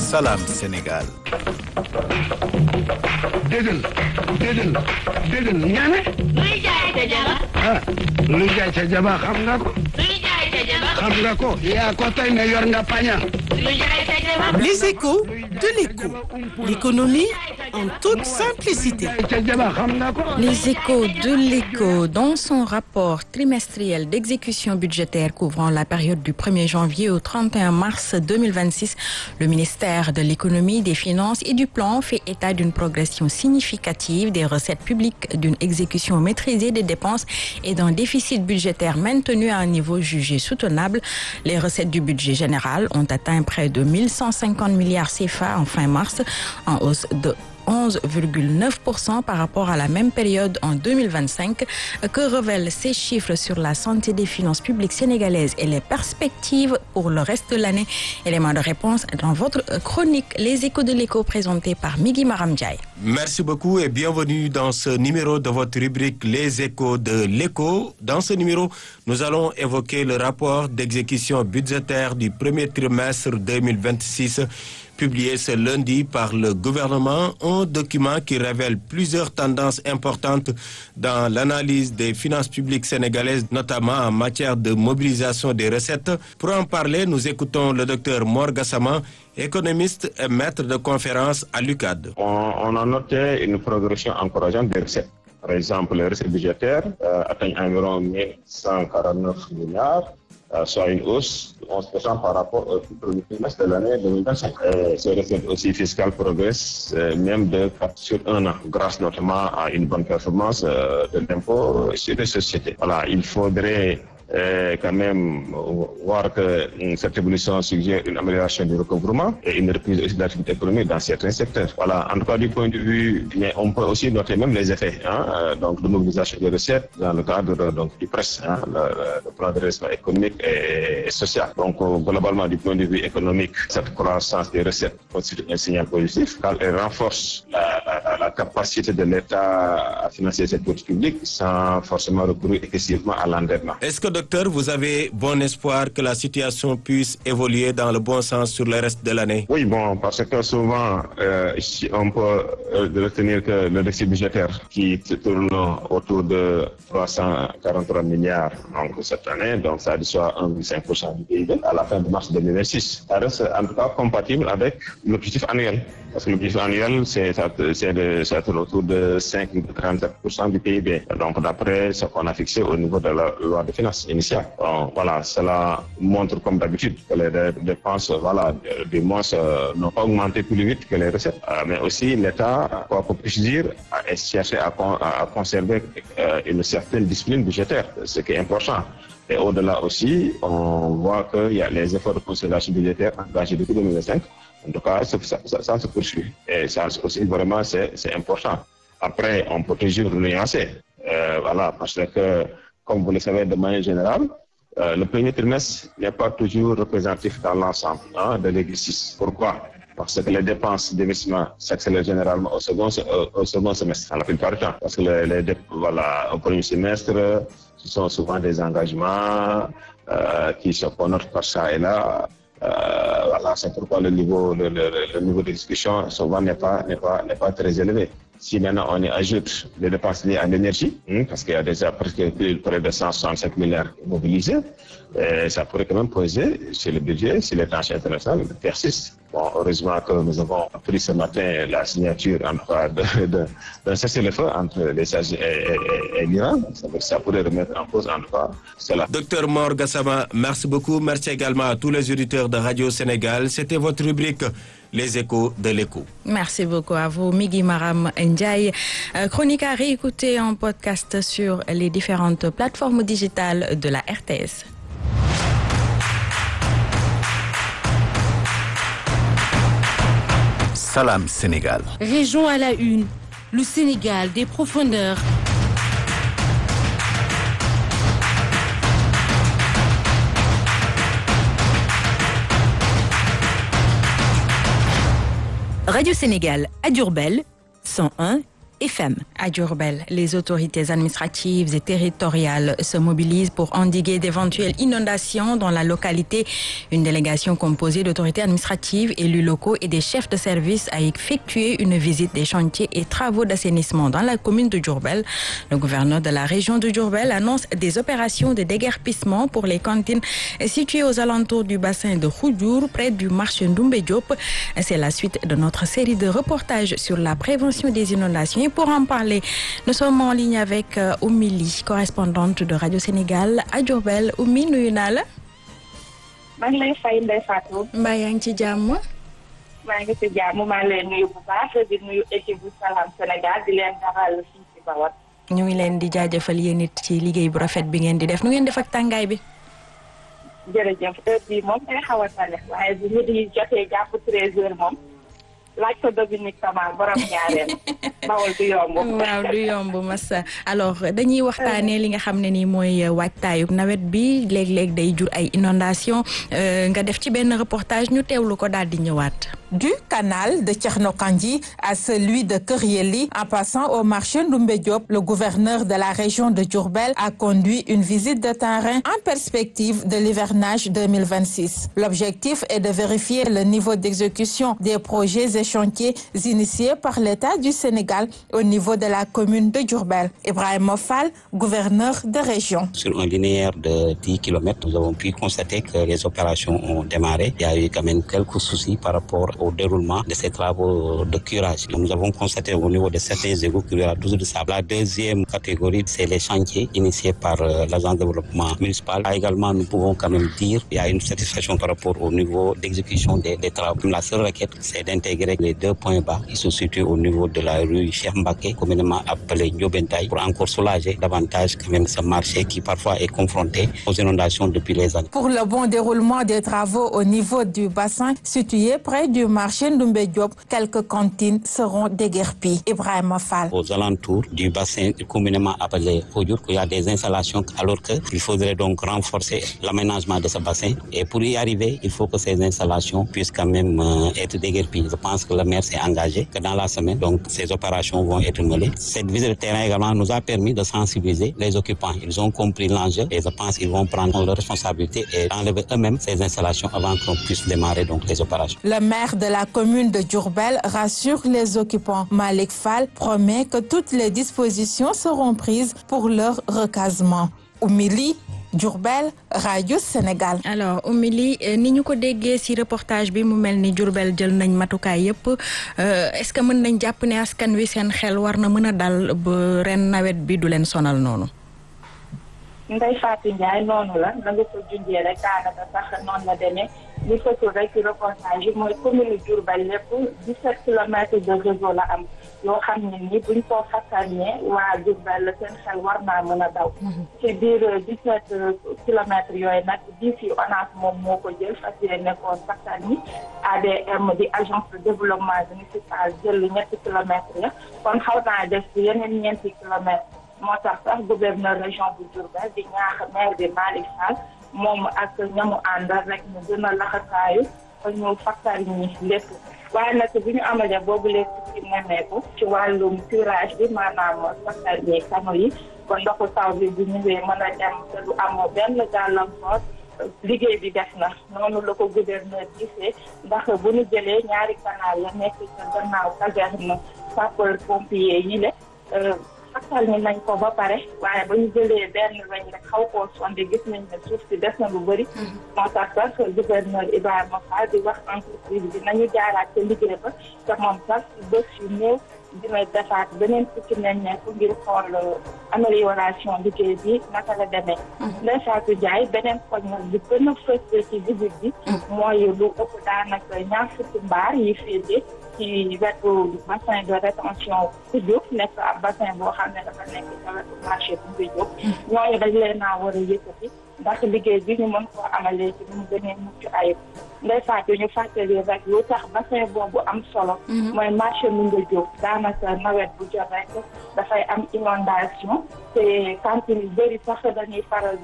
Salam Sénégal. déggal nga ne. luy jaay ca jaba. luy jaay ca jaba xam nga ko. luy jaay ca jaba. xam nga ko yaa ko tey ne yor nga paña. luy jaay ca jaba. Les échos de l'écho. L'économie en toute simplicité. Les échos de l'écho, dans son rapport trimestriel d'exécution budgétaire couvrant la période du 1er janvier au 31 mars 2026, le ministère de l'économie, des finances et du plan fait état d'une progression significative des recettes publiques, d'une exécution maîtrisée des dépenses et d'un déficit budgétaire maintenu à un niveau jugé soutenable. Les recettes du budget général ont atteint près de 1150 milliards CFA en fin mars, en hausse de 11,9% par rapport à la même période en 2025. Que révèlent ces chiffres sur la santé des finances publiques sénégalaises et les perspectives pour le reste de l'année? Élément de réponse dans votre chronique Les Échos de l'écho présentée par Migui Maram Ndiaye. Merci beaucoup et bienvenue dans ce numéro de votre rubrique Les Échos de l'écho. Dans ce numéro, nous allons évoquer le rapport d'exécution budgétaire du premier trimestre 2026 publié ce lundi par le gouvernement, un document qui révèle plusieurs tendances importantes dans l'analyse des finances publiques sénégalaises, notamment en matière de mobilisation des recettes. Pour en parler, nous écoutons le docteur Mor Gassama, économiste et maître de conférence à l'UCAD. On a noté une progression encourageante des recettes. Par exemple, les recettes budgétaires atteignent environ 1149 milliards. Soit une hausse de 11% par rapport au premier trimestre de l'année 2025. Ces recettes aussi fiscales progressent même de 4 sur 1 an, grâce notamment à une bonne performance de l'impôt sur les sociétés. Voilà, il faudrait quand même voir que cette évolution suggère une amélioration du recouvrement et une reprise aussi de l'activité économique dans certains secteurs. Voilà, en tout cas du point de vue, mais on peut aussi noter même les effets donc de mobilisation des recettes dans le cadre donc du PRES, le plan de redressement économique et social. Donc globalement du point de vue économique, cette croissance des recettes constitue un signal positif car elle renforce la capacité de l'État à financer cette politique publique sans forcément recourir excessivement à l'endettement. Est-ce que, docteur, vous avez bon espoir que la situation puisse évoluer dans le bon sens sur le reste de l'année? Oui, bon, parce que souvent, on peut retenir que le déficit budgétaire qui tourne autour de 343 milliards donc, cette année, donc ça soit 1,5% du PIB à la fin de mars 2026. Ça reste en tout cas compatible avec l'objectif annuel. Parce que l'objectif annuel, c'est autour de 5,37% du PIB. Donc, d'après ce qu'on a fixé au niveau de la loi de finances initiale. Donc, voilà, cela montre comme d'habitude que les dépenses, du moins, n'ont pas augmenté plus vite que les recettes. Mais aussi, l'État, quoi qu'on puisse dire, a cherché à conserver une certaine discipline budgétaire, ce qui est important. Et au-delà aussi, on voit qu'il y a les efforts de consolidation budgétaire engagés depuis 2005. En tout cas, ça se poursuit. Et ça aussi, vraiment, c'est important. Après, on peut toujours le nuancer. Voilà, parce que, comme vous le savez, de manière générale, le premier trimestre n'est pas toujours représentatif dans l'ensemble de l'exercice. Pourquoi? Parce que les dépenses d'investissement s'accélèrent généralement au second semestre, à la plupart du temps. Parce que au premier semestre, ce sont souvent des engagements qui se connotent par ça et là. C'est pourquoi le niveau de discussion souvent n'est pas très élevé. Si maintenant on y ajoute les dépenses liées à l'énergie, parce qu'il y a déjà presque près de 165 milliards mobilisés, ça pourrait quand même poser sur le budget, si les tensions internationales persistent. Bon, heureusement que nous avons pris ce matin la signature d'un cessez-le-feu entre les États-Unis et l'Iran. Ça pourrait remettre en cause en tout cas cela. Docteur Mor Gassama, merci beaucoup. Merci également à tous les auditeurs de Radio Sénégal. C'était votre rubrique Les Échos de l'écho. Merci beaucoup à vous, Migui Maram Ndiaye. Chronique à réécouter en podcast sur les différentes plateformes digitales de la RTS. Salam Sénégal. Région à la une, le Sénégal des profondeurs. Radio Sénégal à Diourbel, 101 FM. À Diourbel, les autorités administratives et territoriales se mobilisent pour endiguer d'éventuelles inondations dans la localité. Une délégation composée d'autorités administratives, élus locaux et des chefs de service a effectué une visite des chantiers et travaux d'assainissement dans la commune de Diourbel. Le gouverneur de la région de Diourbel annonce des opérations de déguerpissement pour les cantines situées aux alentours du bassin de Khoudjour, près du marché Ndoumbe Diop. C'est la suite de notre série de reportages sur la prévention des inondations. Et pour en parler, nous sommes en ligne avec Oumy Ly, correspondante de Radio Sénégal à Diourbel. Oumy, nuyu naa la. maa ngi lay fay Ndeye Fatou. Mbaa yaa ngi ci jàmm. maa ngi ci jàmm maa ngi leen nuyu bu baax di nuyu équipe bu Salam Sénégal di leen dalal fii ci Bawol. ñu ngi leen di jaajëfal yéen it ci liggéey bu rafet bi ngeen di def nu ngeen def ak tàngaay bi. jërëjëf heure bii moom day xaw a tane waaye bu ñu di jotee jàpp 13h moom laaj ko Dominique Sama borom ñaareel Bawol du yomb. waaw du yomb Massa alors dañuy waxtaanee li nga xam ne nii mooy waajtaayu nawet bi léeg-léeg day jur ay inondation nga def ci benn reportage ñu teewlu ko daal di ñëwaat. Du canal de Thierno Kandji à celui de Keur Yelli, en passant au marché Ndoumbe Diop, le gouverneur de la région de Diourbel a conduit une visite de terrain en perspective de l'hivernage 2026. L'objectif est de vérifier le niveau d'exécution des projets et chantiers initiés par l'État du Sénégal au niveau de la commune de Diourbel. Ibrahima Fall, gouverneur de région. Sur un linéaire de 10 km, nous avons pu constater que les opérations ont démarré. Il y a eu quand même quelques soucis par rapport au déroulement de ces travaux de curage. Nous avons constaté au niveau de certains égouts qu'il y a 12 de sable. La deuxième catégorie, c'est les chantiers initiés par l'agence de développement municipal. Également, nous pouvons quand même dire qu'il y a une satisfaction par rapport au niveau d'exécution des travaux. La seule requête, c'est d'intégrer les 2 points bas qui se situent au niveau de la rue Cheikh Mbacké, communément appelée Ndiobentaï, pour encore soulager davantage quand même ce marché qui parfois est confronté aux inondations depuis les années. Pour le bon déroulement des travaux au niveau du bassin situé près du marché Ndoumbe Diop, quelques cantines seront déguerpies. Ibrahima Fall. Aux alentours du bassin communément appelé Khoudjour, il y a des installations alors qu'il faudrait donc renforcer l'aménagement de ce bassin. Et pour y arriver, il faut que ces installations puissent quand même être déguerpies. Je pense que le maire s'est engagé que dans la semaine, donc ces opérations vont être menées. Cette visite de terrain également nous a permis de sensibiliser les occupants. Ils ont compris l'enjeu et je pense qu'ils vont prendre leurs responsabilités et enlever eux-mêmes ces installations avant qu'on puisse démarrer donc les opérations. Le maire de la commune de Diourbel rassure les occupants. Malik Fall promet que toutes les dispositions seront prises pour leur recasement. Oumy Ly, Diourbel, Radio Sénégal. alors Oumy Ly ni ñu ko déggee ci reportage bi mu mel ni Diourbel jël nañ matukaay yépp est-ce que mën nañ jàpp ne askan wi seen xel war na mën a dal ba ren nawet bi du leen sonal noonu. Ndeye Fatou Ndiaye noonu la na nga ko junjee rek daanaka sax noonu la demee li fëtul rek ci reportage yi mooy commune Diourbel lépp 17 kilomètres de réseau la am yoo xam ne ni buñ ko fattanee waa Diourbel seen xel war naa mën a daw. ci biir 17 kilomètres yooyu nag d'ici ONAS moom moo ko jël fas yéene ko fattan yi ADM di agence de développement municipal jël 8 kilomètres ya kon xaw naa def ci yeneen 9 kilomètres. moo tax sax gouverneur région bu Diourbel di ñaax maire bi Malick Fall moom ak ñamu àndal rek ñu gën a laxasaayu ba ñu fattal ñi lépp waaye nag bu ñu amalee boobu lépp ci nemmeeku ci wàllum curage bi maanaam fattal ñi kano yi ba ndoxu taw bi bu ñëwee mën a dem te du am benn gàllankoor liggéey bi def na noonu la ko gouverneur gisee ndax bu ñu jëlee ñaari canal la nekk ca gannaaw caserne sapeur pompier yi le fattal ni nañ ko ba pare waaye ba ñu jëlee benn weñ rek xaw koo sonde gis nañ ne suuf si des na lu bëri moo tax sax gouverneur Ibrahima Fall di wax entreprise bi nañu jaaraat ca liggéey ba te moom sax bés yu néew dina defaat beneen fukki nemmeeku ngir xool amélioration liggéey bi naka la demee. Ndeye Fatou Ndiaye beneen koñ nag bi gën a fës ci visite bi mooy lu ëpp daanaka ñaar fukki mbaar yi féete ci wetu bassin de rétention bu Diop nekk ab bassin boo xam ne dafa nekk ci wetu marché bu Diop ñooñu dañ leen naa war a yëkkati ndax liggéey bi ñu mën koo amalee ci nu mu gënee mucc ayib. Ndeye Fatou ñu fàttali rek lu tax bassin boobu am solo mooy marché Ndoumbe Diop daanaka nawet bu jot rek dafay am inondation te cantine yu bëri sax dañuy faral di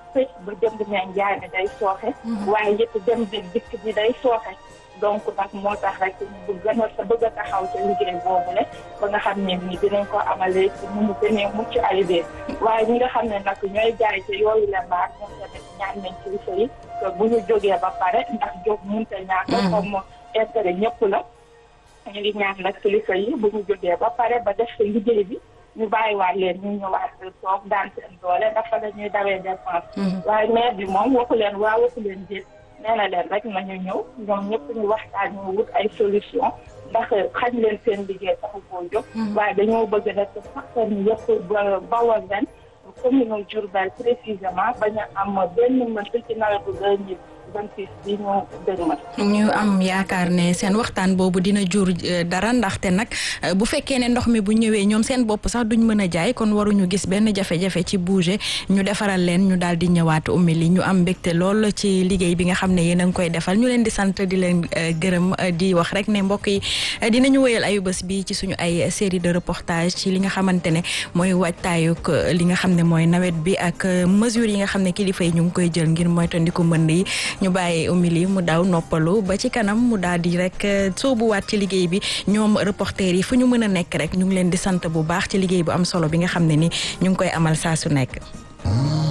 tëj ba jënd ñaan jaay mi day sooxe. waaye yëpp dem bi dikk bi day sooxe. donc nag moo tax rek bu gën a bëgg a taxaw ca liggéey boobu le ba nga xam ne nii dinañ ko amalee ci nu mu gënee mucc ayibee waaye ñi nga xam ne nag ñooy jaay te yooyu la mbaar ñoom tamit ñaan nañ kilifa yi que bu ñu jógee ba pare ndax jóg mënta ñàkk comme intérêt ñëpp la ñu ngi ñaan nag kilifa yi bu ñu jógee ba pare ba def liggéey bi ñu bàyyiwaat leen ñu ñëwaat toog daan seen doole dafa la ñuy dawee dépense waaye maire bi moom waxu leen waa waxu leen déet nee na leen rek nañu ñëw ñoom ñëpp ñu waxtaan ñu wut ay solution ndax xañ leen seen liggéey taxu koo jóg waaye dañoo bëgg rek fakkan yëpp bawal leen commune Diourbel précisément bañ a am benn mënt ci nawetu 2026 bi ñu dëgmal. ñu am yaakaar ne seen waxtaan boobu dina jur dara ndaxte nag bu fekkee ne ndox mi bu ñëwee ñoom seen bopp sax duñ mën a jaay kon waruñu gis benn jafe-jafe ci bouger ñu defaral leen ñu daal di ñëwaat ummi li ñu am mbégte lool ci liggéey bi nga xam ne yéen a ngi koy defal ñu leen di sant di leen gërëm di wax rek ne mbokk yi dinañu wéyal ayu bés bi ci suñu ay série de reportage ci li nga xamante ne mooy waajtaayug li nga xam ne mooy nawet bi ak mesures yi nga xam ne kilifa yi ñu ngi koy jël ngir moytandiku mbënd yi ñu bàyyi umili mu daw noppalu ba ci kanam mu daal di rek soobuwaat ci liggéey bi ñoom reporter yi fu ñu mën a nekk rek ñu ngi leen di sant bu baax ci liggéey bu am solo bi nga xam ne ni ñu ngi koy amal saa su nekk.